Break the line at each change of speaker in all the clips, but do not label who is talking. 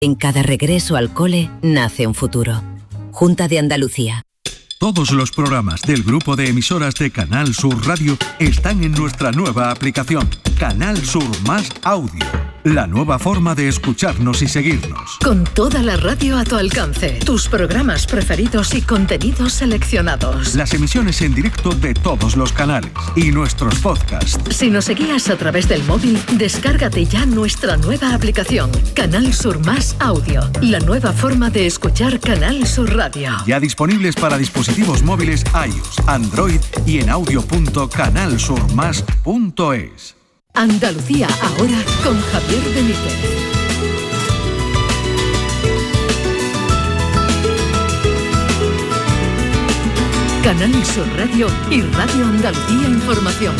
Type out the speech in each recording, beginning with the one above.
En cada regreso al cole nace un futuro. Junta de Andalucía.
Todos los programas del grupo de emisoras de Canal Sur Radio están en nuestra nueva aplicación, Canal Sur Más Audio. La nueva forma de escucharnos y seguirnos.
Con toda la radio a tu alcance, tus programas preferidos y contenidos seleccionados.
Las emisiones en directo de todos los canales y nuestros podcasts.
Si nos seguías a través del móvil, descárgate ya nuestra nueva aplicación, Canal Sur Más Audio. La nueva forma de escuchar Canal Sur Radio.
Ya disponibles para dispositivos móviles iOS, Android y en audio.canalsurmas.es.
Andalucía ahora con Javier Benítez. Canal Sur Radio y Radio Andalucía Información.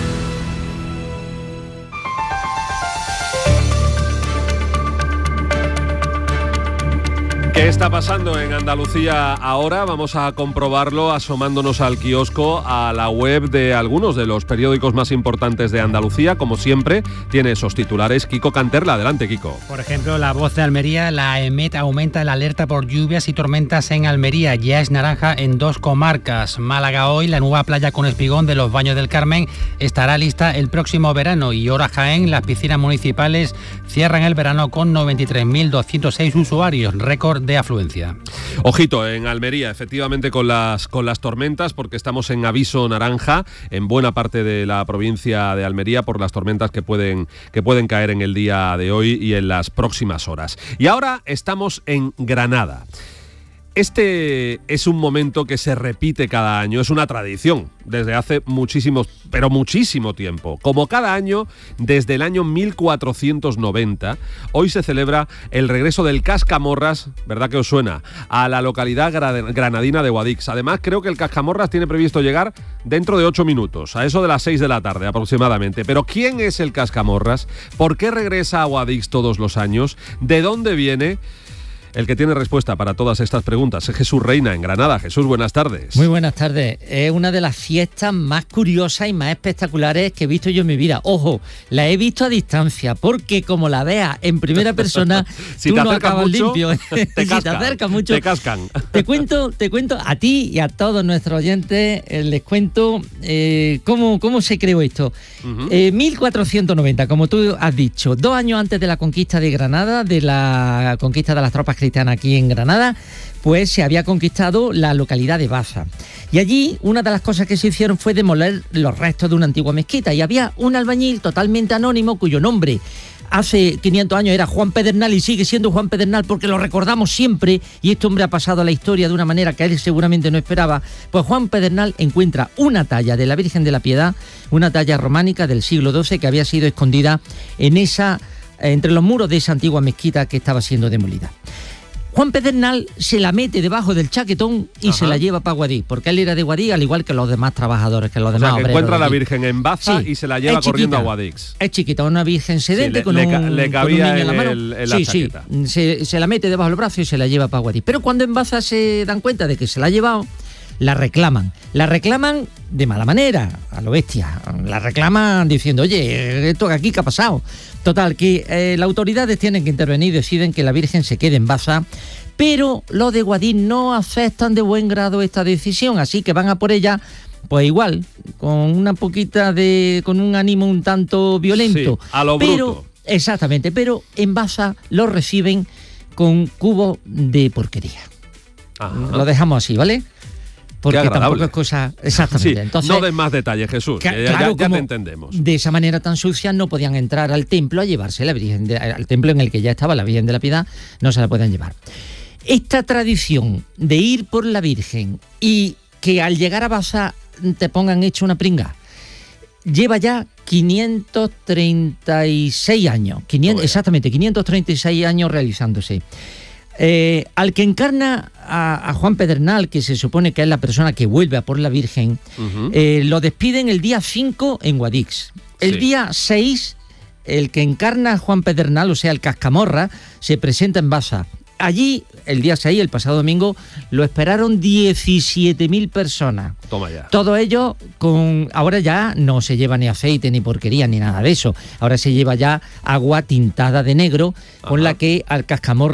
¿Qué está pasando en Andalucía ahora? Vamos a comprobarlo asomándonos al kiosco, a la web de algunos de los periódicos más importantes de Andalucía. Como siempre, tiene esos titulares. Kiko Canterla, adelante, Kiko.
Por ejemplo, La Voz de Almería, la EMET aumenta la alerta por lluvias y tormentas en Almería. Ya es naranja en 2 comarcas. Málaga hoy, la nueva playa con espigón de los Baños del Carmen estará lista el próximo verano. Y ahora Jaén, las piscinas municipales cierran el verano con 93.206 usuarios, récord de afluencia.
Ojito, en Almería, efectivamente con las tormentas, porque estamos en aviso naranja en buena parte de la provincia de Almería por las tormentas que pueden caer en el día de hoy y en las próximas horas. Y ahora estamos en Granada. Este es un momento que se repite cada año, es una tradición desde hace muchísimo tiempo. Como cada año, desde el año 1490, hoy se celebra el regreso del Cascamorras, ¿verdad que os suena?, a la localidad granadina de Guadix. Además, creo que el Cascamorras tiene previsto llegar dentro de 8 minutos, a eso de las 6 de la tarde aproximadamente. Pero ¿quién es el Cascamorras? ¿Por qué regresa a Guadix todos los años? ¿De dónde viene? El que tiene respuesta para todas estas preguntas es Jesús Reina, en Granada. Jesús, buenas tardes.
Muy buenas tardes. Es una de las fiestas más curiosas y más espectaculares que he visto yo en mi vida. Ojo, la he visto a distancia, porque como la veas en primera persona,
si
tú
te
no acabas
mucho,
limpio.
Te
si te acercas mucho,
te cascan.
Te cuento a ti y a todos nuestros oyentes, les cuento cómo se creó esto. 1490, como tú has dicho, 2 años antes de la conquista de Granada, de la conquista de las tropas cristianas aquí en Granada, pues se había conquistado la localidad de Baza. Y allí una de las cosas que se hicieron fue demoler los restos de una antigua mezquita, y había un albañil totalmente anónimo cuyo nombre hace 500 años era Juan Pedernal y sigue siendo Juan Pedernal porque lo recordamos siempre, y este hombre ha pasado a la historia de una manera que él seguramente no esperaba. Pues Juan Pedernal encuentra una talla de la Virgen de la Piedad, una talla románica del siglo XII que había sido escondida entre los muros de esa antigua mezquita que estaba siendo demolida. Juan Pedernal se la mete debajo del chaquetón y se la lleva para Guadix, porque él era de Guadix, al igual que los demás trabajadores, que los demás obreros.
Encuentra la Virgen en Baza y se la lleva corriendo a Guadix.
Es chiquita, una virgen sedente con un niño en la mano. Se la mete debajo del brazo y se la lleva para Guadix. Pero cuando en Baza se dan cuenta de que se la ha llevado, la reclaman de mala manera, a lo bestia. La reclaman diciendo, oye, ¿esto aquí qué ha pasado? Total, que las autoridades tienen que intervenir y deciden que la Virgen se quede en Baza, pero los de Guadix no aceptan de buen grado esta decisión, así que van a por ella, pues igual, con un ánimo un tanto violento.
Sí, a lo bruto.
Exactamente, pero en Baza lo reciben con cubos de porquería. Ajá. Lo dejamos así, ¿vale? Porque tampoco es cosa... Exactamente.
Sí,
entonces,
no des más detalles, Jesús, ya te entendemos.
De esa manera tan sucia no podían entrar al templo a llevarse la Virgen, al templo en el que ya estaba la Virgen de la Piedad, no se la pueden llevar. Esta tradición de ir por la Virgen y que al llegar a Baza te pongan hecho una pringa, lleva ya 536 años, exactamente, 536 años realizándose. Al que encarna a Juan Pedernal, que se supone que es la persona que vuelve a por la Virgen, lo despiden el día 5 en Guadix. El día 6, el que encarna a Juan Pedernal, o sea, el Cascamorra, se presenta en Baza. Allí, el día 6, el pasado domingo, lo esperaron 17.000 personas.
Toma ya.
Todo ello ahora ya no se lleva ni aceite, ni porquería, ni nada de eso. Ahora se lleva ya agua tintada de negro, con la que al Cascamorra